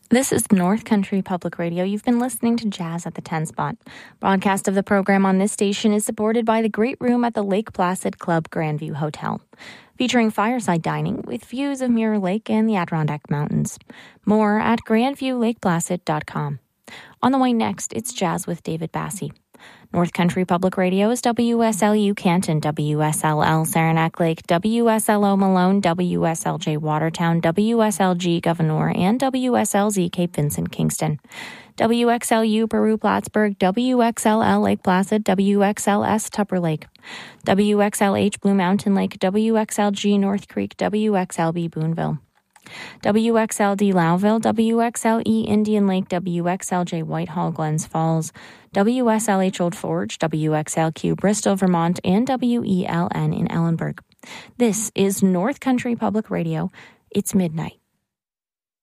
This is North Country Public Radio. You've been listening to Jazz at the 10 Spot. Broadcast of the program on this station is supported by the Great Room at the Lake Placid Club Grandview Hotel, featuring fireside dining with views of Mirror Lake and the Adirondack Mountains. More at grandviewlakeplacid.com. On the way next, it's Jazz with David Bassie. North Country Public Radio is WSLU Canton, WSLL Saranac Lake, WSLO Malone, WSLJ Watertown, WSLG Gouverneur, and WSLZ Cape Vincent Kingston. WXLU Peru Plattsburgh, WXLL Lake Placid, WXLS Tupper Lake, WXLH Blue Mountain Lake, WXLG North Creek, WXLB Boonville. WXLD Lowville, WXLE Indian Lake, WXLJ Whitehall Glens Falls, WSLH Old Forge, WXLQ Bristol, Vermont, and WELN in Ellenburg. This is North Country Public Radio. It's midnight.